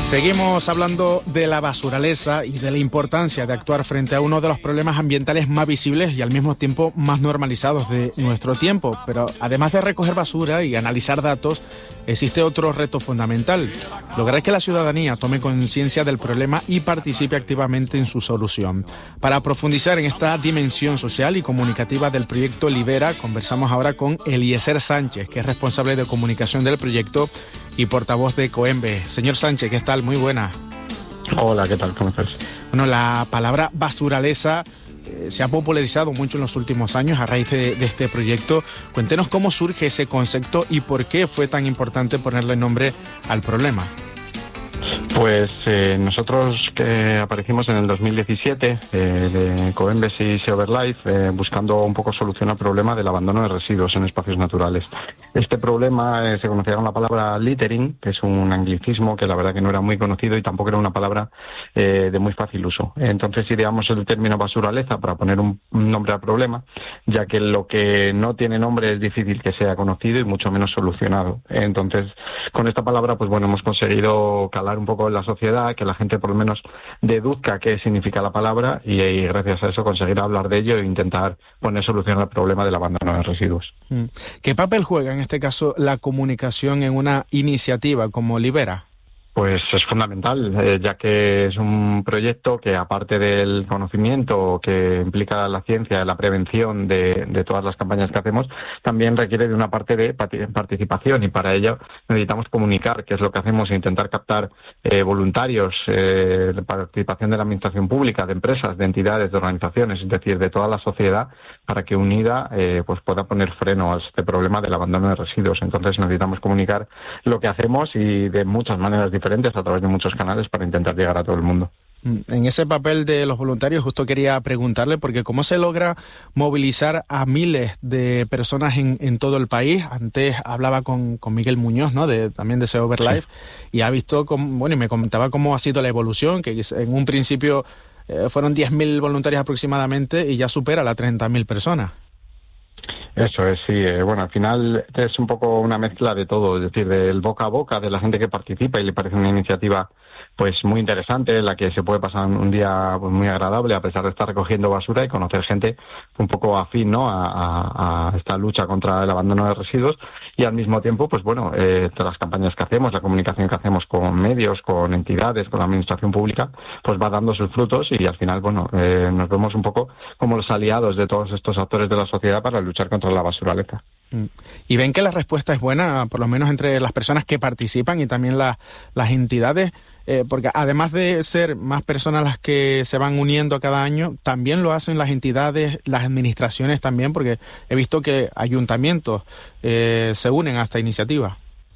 Seguimos hablando de la basuraleza y de la importancia de actuar frente a uno de los problemas ambientales más visibles y al mismo tiempo más normalizados de nuestro tiempo. Pero además de recoger basura y analizar datos, existe otro reto fundamental: lograr que la ciudadanía tome conciencia del problema y participe activamente en su solución. Para profundizar en esta dimensión social y comunicativa del proyecto Libera, conversamos ahora con Eliezer Sánchez, que es responsable de comunicación del proyecto y portavoz de Coembe. Señor Sánchez, ¿qué tal? Muy buena. Hola, ¿qué tal? ¿Cómo estás? Bueno, la palabra basuraleza se ha popularizado mucho en los últimos años a raíz de este proyecto. Cuéntenos cómo surge ese concepto y por qué fue tan importante ponerle nombre al problema. Pues nosotros que aparecimos en el 2017 de Coembes y Seoverlife buscando un poco solucionar el problema del abandono de residuos en espacios naturales. Este problema se conocía con la palabra littering, que es un anglicismo que la verdad que no era muy conocido y tampoco era una palabra de muy fácil uso. Entonces ideamos el término basuraleza para poner un nombre al problema, ya que lo que no tiene nombre es difícil que sea conocido y mucho menos solucionado. Entonces con esta palabra pues bueno, hemos conseguido calar un poco en la sociedad, que la gente por lo menos deduzca qué significa la palabra y gracias a eso conseguir hablar de ello e intentar poner solución al problema del abandono de residuos. ¿Qué papel juega en este caso la comunicación en una iniciativa como Libera? Pues es fundamental, ya que es un proyecto que, aparte del conocimiento que implica la ciencia, la prevención de todas las campañas que hacemos, también requiere de una parte de participación, y para ello necesitamos comunicar qué es lo que hacemos e intentar captar voluntarios, de participación de la administración pública, de empresas, de entidades, de organizaciones, es decir, de toda la sociedad, para que unida pues pueda poner freno a este problema del abandono de residuos. Entonces necesitamos comunicar lo que hacemos y de muchas maneras diferentes, a través de muchos canales, para intentar llegar a todo el mundo. En ese papel de los voluntarios justo quería preguntarle, porque ¿cómo se logra movilizar a miles de personas en todo el país? Antes hablaba con Miguel Muñoz, ¿no? También de Seoverlife, sí. Y ha visto, y me comentaba cómo ha sido la evolución, que en un principio fueron 10.000 voluntarios aproximadamente y ya supera las 30.000 personas. Eso es, sí. Bueno, al final es un poco una mezcla de todo, es decir, del boca a boca de la gente que participa y le parece una iniciativa pues muy interesante, en la que se puede pasar un día pues muy agradable a pesar de estar recogiendo basura y conocer gente un poco afín, ¿no?, a esta lucha contra el abandono de residuos, y al mismo tiempo pues bueno, todas las campañas que hacemos, la comunicación que hacemos con medios, con entidades, con la administración pública, pues va dando sus frutos, y al final bueno, nos vemos un poco como los aliados de todos estos actores de la sociedad para luchar contra la basuraleza. ¿Y ven que la respuesta es buena, por lo menos entre las personas que participan y también las entidades? Porque además de ser más personas las que se van uniendo cada año, también lo hacen las entidades, las administraciones también, porque he visto que ayuntamientos se unen a esta iniciativa.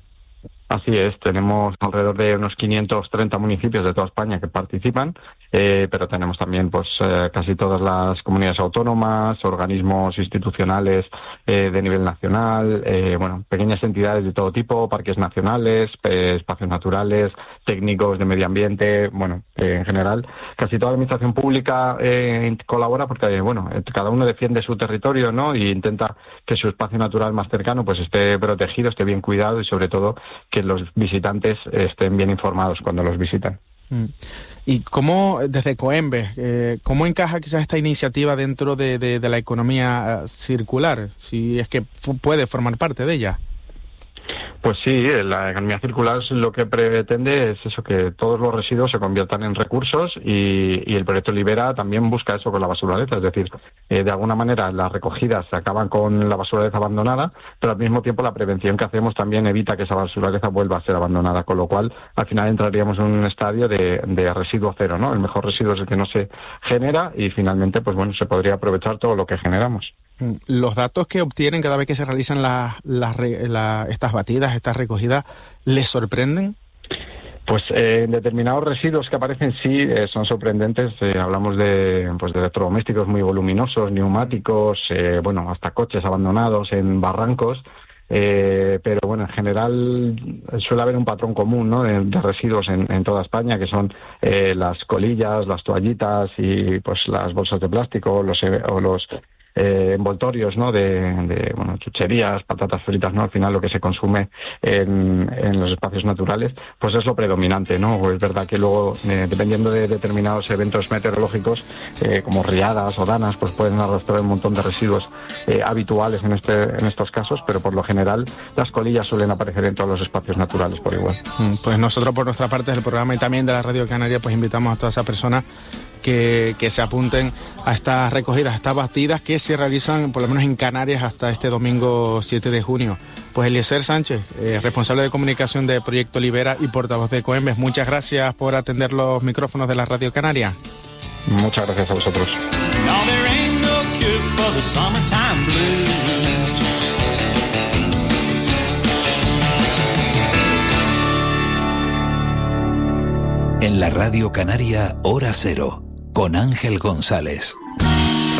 Así es, tenemos alrededor de unos 530 municipios de toda España que participan, pero tenemos también pues casi todas las comunidades autónomas, organismos institucionales de nivel nacional, pequeñas entidades de todo tipo, parques nacionales, espacios naturales, técnicos de medio ambiente, en general casi toda la administración pública colabora, porque cada uno defiende su territorio, ¿no?, y intenta que su espacio natural más cercano pues esté protegido, esté bien cuidado, y sobre todo que los visitantes estén bien informados cuando los visitan. ¿Y cómo, desde Coembe, cómo encaja quizás esta iniciativa dentro de la economía circular, si es que puede formar parte de ella? Pues sí, la economía circular lo que pretende es eso, que todos los residuos se conviertan en recursos, y el proyecto Libera también busca eso con la basuraleza, es decir, de alguna manera las recogidas se acaban con la basuraleza abandonada, pero al mismo tiempo la prevención que hacemos también evita que esa basuraleza vuelva a ser abandonada, con lo cual al final entraríamos en un estadio de residuo cero, ¿no? El mejor residuo es el que no se genera, y finalmente pues se podría aprovechar todo lo que generamos. ¿Los datos que obtienen cada vez que se realizan estas batidas, estas recogidas, les sorprenden? Pues determinados residuos que aparecen sí son sorprendentes. Hablamos de electrodomésticos muy voluminosos, neumáticos, hasta coches abandonados en barrancos. Pero en general suele haber un patrón común, ¿no?, de residuos en toda España, que son las colillas, las toallitas y pues las bolsas de plástico o los envoltorios, ¿no? de chucherías, patatas fritas, ¿no? Al final lo que se consume en los espacios naturales, pues es lo predominante, ¿no? Pues es verdad que luego, dependiendo de determinados eventos meteorológicos, como riadas o danas, pues pueden arrastrar un montón de residuos habituales en estos casos, pero por lo general las colillas suelen aparecer en todos los espacios naturales por igual. Pues nosotros por nuestra parte del programa y también de la Radio Canaria, pues invitamos a todas esas personas que se apunten a estas recogidas, a estas batidas que se realizan por lo menos en Canarias hasta este domingo 7 de junio. Pues Eliezer Sánchez, responsable de comunicación de Proyecto Libera y portavoz de Coembes, muchas gracias por atender los micrófonos de la Radio Canaria. Muchas gracias a vosotros. En la Radio Canaria, Hora Cero, con Ángel González.